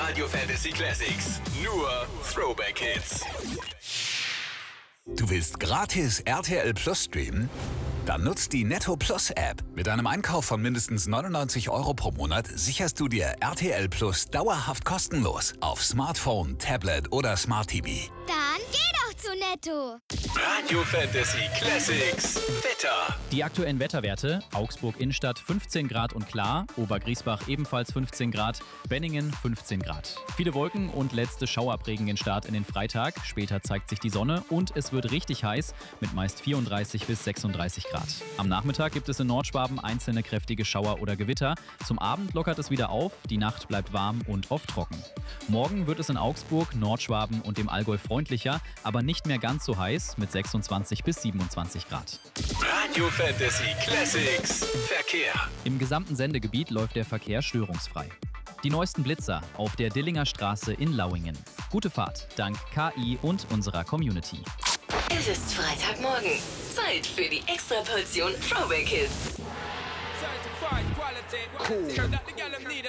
Radio Fantasy Classics. Nur Throwback Hits. Du willst gratis RTL Plus streamen? Dann nutzt die Netto Plus App. Mit einem Einkauf von mindestens 99 € pro Monat sicherst du dir RTL Plus dauerhaft kostenlos auf Smartphone, Tablet oder Smart TV. Dann geh doch zu Netto. Radio Fantasy Classics. Wetter. Die aktuellen Wetterwerte: Augsburg Innenstadt 15 Grad und klar, Obergriesbach ebenfalls 15 Grad, Benningen 15 Grad. Viele Wolken und letzte Schauerbregen den Start in den Freitag. Später zeigt sich die Sonne und es wird richtig heiß mit meist 34 bis 36 Grad. Am Nachmittag gibt es in Nordschwaben einzelne kräftige Schauer oder Gewitter. Zum Abend lockert es wieder auf, die Nacht bleibt warm und oft trocken. Morgen wird es in Augsburg, Nordschwaben und dem Allgäu freundlicher, aber nicht mehr ganz so heiß mit 26 bis 27 Grad. Radio Fantasy Classics. Verkehr. Im gesamten Sendegebiet läuft der Verkehr störungsfrei. Die neuesten Blitzer auf der Dillinger Straße in Lauingen. Gute Fahrt dank KI und unserer Community. Es ist Freitagmorgen. Zeit für die Extraportion Throwback Hits. Certified quality. Cool.